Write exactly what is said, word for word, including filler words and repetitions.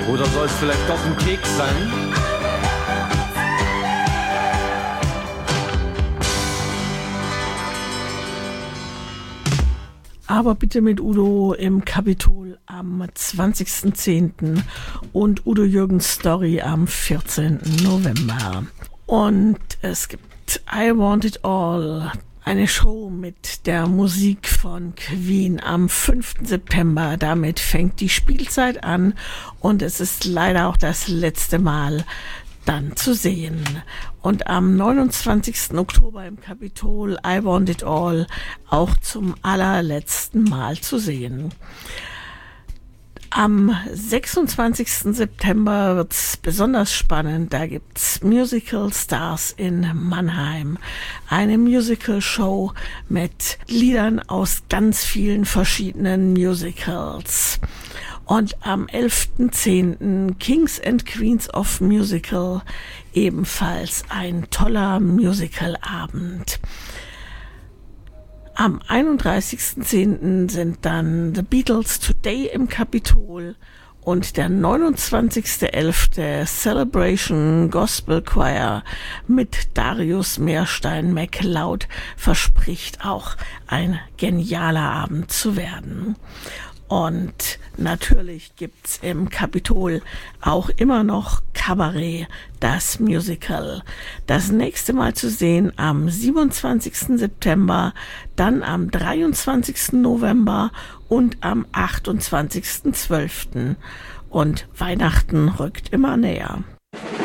Oder soll es vielleicht doch ein Keks sein? Aber bitte mit Udo im Kapitol am zwanzigsten zehnten und Udo Jürgens Story am vierzehnten November. Und es gibt I Want It All, eine Show mit der Musik von Queen am fünften September. Damit fängt die Spielzeit an und es ist leider auch das letzte Mal dann zu sehen. Und am neunundzwanzigsten Oktober im Kapitol I Want It All auch zum allerletzten Mal zu sehen. Am sechsundzwanzigsten September wird's besonders spannend. Da gibt's Musical Stars in Mannheim. Eine Musical-Show mit Liedern aus ganz vielen verschiedenen Musicals. Und am elften zehnten Kings and Queens of Musical, ebenfalls ein toller Musicalabend. Am einunddreißigsten zehnten sind dann The Beatles Today im Kapitol und der neunundzwanzigsten elften Celebration Gospel Choir mit Darius Meerstein MacLeod verspricht auch ein genialer Abend zu werden. Und natürlich gibt's im Kapitol auch immer noch Cabaret, das Musical. Das nächste Mal zu sehen am siebenundzwanzigsten September, dann am dreiundzwanzigsten November und am achtundzwanzigsten zwölften Und Weihnachten rückt immer näher.